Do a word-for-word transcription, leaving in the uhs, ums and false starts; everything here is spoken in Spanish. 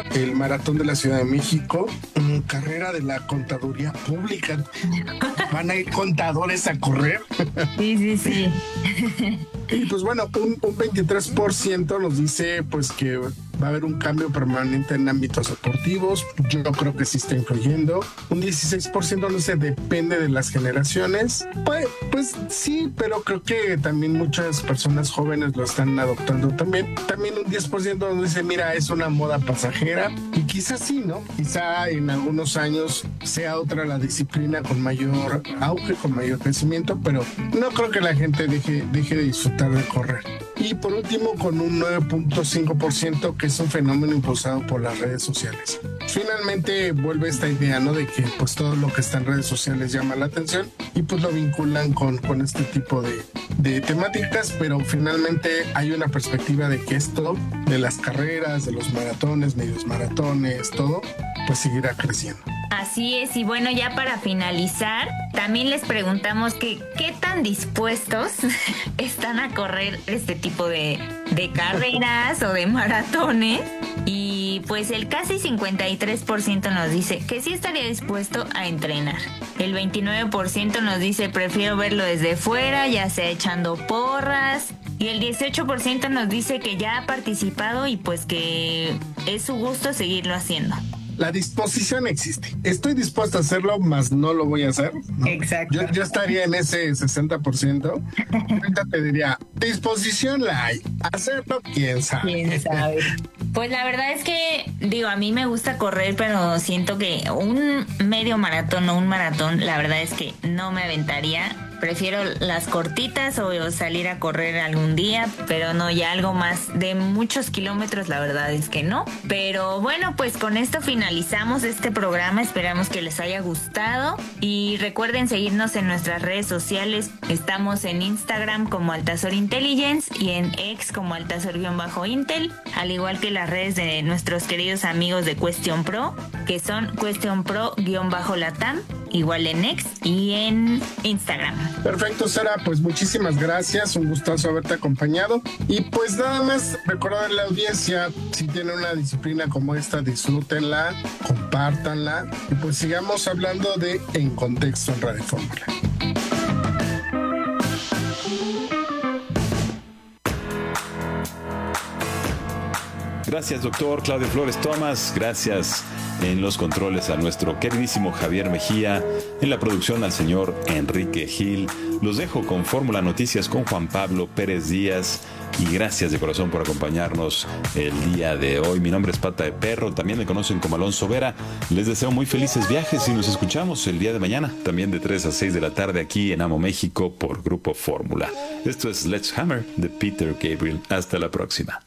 el Maratón de la Ciudad de México, mm, carrera de la Contaduría Pública. Van a ir contadores a correr. Sí, sí, sí. Y pues bueno, un, un veintitrés por ciento nos dice pues que va a haber un cambio permanente en ámbitos deportivos. Yo creo que sí está influyendo. Un dieciséis por ciento no se depende de las generaciones. Pues, pues sí, pero creo que también muchas personas jóvenes lo están adoptando también. También un diez por ciento nos dice, mira, es una moda pasajera. Y quizás sí, ¿no? Quizá en algunos años sea otra la disciplina con mayor auge, con mayor crecimiento, pero no creo que la gente deje, deje de disfrutar de correr. Y por último, con un nueve punto cinco por ciento que es un fenómeno impulsado por las redes sociales. Finalmente vuelve esta idea, ¿no? De que pues todo lo que está en redes sociales llama la atención y pues lo vinculan con, con este tipo de, de temáticas, pero finalmente hay una perspectiva de que esto de las carreras, de los maratones, medios maratones, todo, pues seguirá creciendo. Así es, y bueno, ya para finalizar, también les preguntamos que qué tan dispuestos están a correr este tipo de, de carreras o de maratones. Y pues el casi cincuenta y tres por ciento nos dice que sí estaría dispuesto a entrenar. El veintinueve por ciento nos dice prefiero verlo desde fuera, ya sea echando porras. Y el dieciocho por ciento nos dice que ya ha participado y pues que es su gusto seguirlo haciendo. La disposición existe. Estoy dispuesto a hacerlo, mas no lo voy a hacer, ¿no? Exacto. Yo, yo estaría en ese sesenta por ciento. Ahorita te diría, disposición la hay. Hacerlo, quién sabe. ¿Quién sabe? Pues la verdad es que, digo, a mí me gusta correr, pero siento que un medio maratón o un maratón, la verdad es que no me aventaría. Prefiero las cortitas o salir a correr algún día, pero no, ya algo más de muchos kilómetros, la verdad es que no. Pero bueno, pues con esto finalizamos este programa, esperamos que les haya gustado y recuerden seguirnos en nuestras redes sociales. Estamos en Instagram como Altazor Intelligence y en X como Altazor-Intel, al igual que las redes de nuestros queridos amigos de Question Pro, que son Question Pro-Latam, igual en X y en Instagram. Perfecto, Sara, pues muchísimas gracias, un gustazo haberte acompañado y pues nada más recordar a la audiencia, si tienen una disciplina como esta, disfrútenla, compártanla y pues sigamos hablando de En Contexto en Radio Fórmula. Gracias, doctor Claudio Flores Tomás. Gracias en los controles a nuestro queridísimo Javier Mejía. En la producción al señor Enrique Gil. Los dejo con Fórmula Noticias con Juan Pablo Pérez Díaz. Y gracias de corazón por acompañarnos el día de hoy. Mi nombre es Pata de Perro. También me conocen como Alonso Vera. Les deseo muy felices viajes y nos escuchamos el día de mañana. También de tres a seis de la tarde aquí en Amo México por Grupo Fórmula. Esto es Let's Hammer de Peter Gabriel. Hasta la próxima.